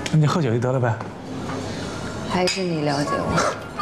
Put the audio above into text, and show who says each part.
Speaker 1: 那你喝酒就得了呗。
Speaker 2: 还是你了解我。